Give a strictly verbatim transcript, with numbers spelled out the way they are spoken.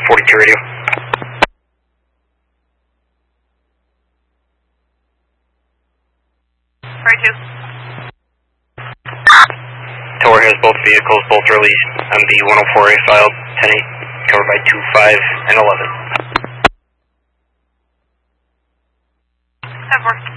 forty-two radio. forty-two. Tower has both vehicles, both released. M B one oh four A filed, ten eight, covered by two five and eleven. ten four.